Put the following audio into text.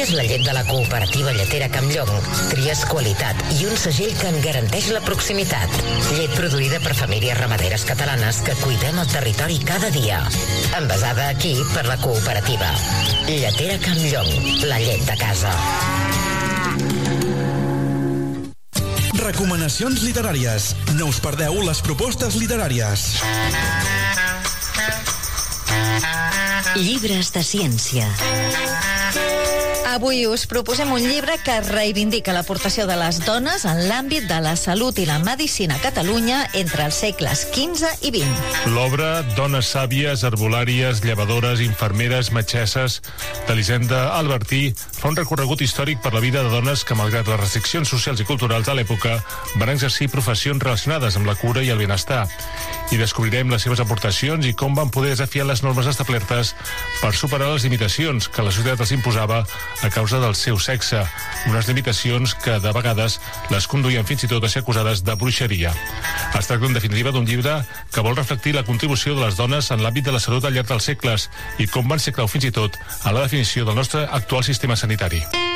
Tries la llet de la cooperativa lletera Campllong, tries qualitat i un segell que en garanteix la proximitat. Llet produïda per famílies ramaderes catalanes que cuidem el territori cada dia. Envasada aquí per la cooperativa. Lletera Campllong, la llet de casa. Recomanacions literàries. No us perdeu les propostes literàries. Llibres de ciència. Avui us proposem un llibre que reivindica l'aportació de les dones en l'àmbit de la salut i la medicina a Catalunya entre els segles XV i XX. L'obra Dones sàvies, herbolàries, llevadores, infermeres, metgesses d'Elisenda Albertí fa un recorregut històric per la vida de dones que, malgrat les restriccions socials i culturals de l'època, van exercir professions relacionades amb la cura i el benestar. I descobrirem les seves aportacions i com van poder desafiar les normes establertes per superar les limitacions que la societat els imposava a causa del seu sexe, unes limitacions que de vegades les conduïen fins i tot a ser acusades de bruixeria. Es tracta en definitiva d'un llibre que vol reflectir la contribució de les dones en l'àmbit de la salut al llarg dels segles i com van ser clau fins i tot a la definició del nostre actual sistema sanitari.